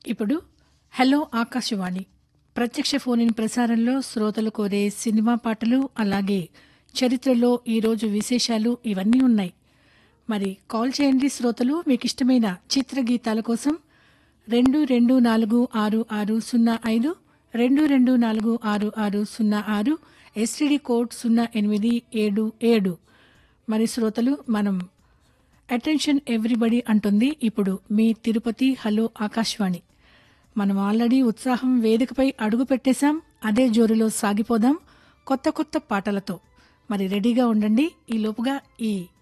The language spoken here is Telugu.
ఇప్పుడు హలో ఆకాశవాణి ప్రత్యక్ష ఫోన్ ఇన్ ప్రసారంలో శ్రోతలు కోరే సినిమా పాటలు అలాగే చరిత్రలో ఈరోజు విశేషాలు ఇవన్నీ ఉన్నాయి. మరి కాల్ చేయండి శ్రోతలు, మీకు ఇష్టమైన చిత్రగీతాల కోసం 22466605 22466606 ఎస్టీడీ కోడ్ 0877. మరి శ్రోతలు, మనం అటెన్షన్ ఎవ్రీబడి అంటుంది ఇప్పుడు మీ తిరుపతి హలో ఆకాశవాణి. మనం ఆల్రెడీ ఉత్సాహం వేదికపై అడుగు పెట్టేశాం. అదే జోరులో సాగిపోదాం కొత్త కొత్త పాటలతో. మరి రెడీగా ఉండండి. ఈ లోపుగా ఈ